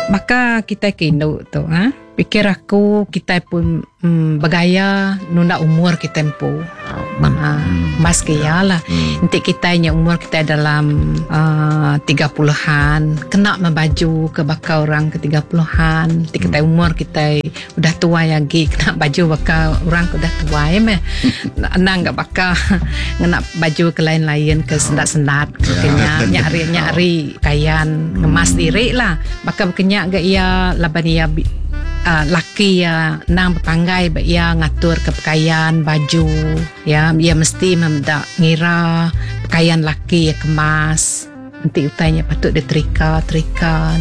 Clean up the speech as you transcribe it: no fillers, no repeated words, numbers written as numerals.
Maka kita kena tu Pikir aku kita pun bergaya nunda umur kita pun mas kaya lah. Nanti kita nya umur kita dalam 30-an kena membaju ke bakal orang ke 30-an. Nanti kita umur kita udah tua lagi kena baju bakal orang udah tua meh. Nang gak bakal kena baju ke lain-lain ke sendat-sendat kenya nyari kayan ngemas diri lah. Bakal kenya gak ia laban ia laki ya nang berpanggai ia ngatur ke pakaian baju ya ia mesti ngira pakaian laki ya kemas nanti utainya patut dia trika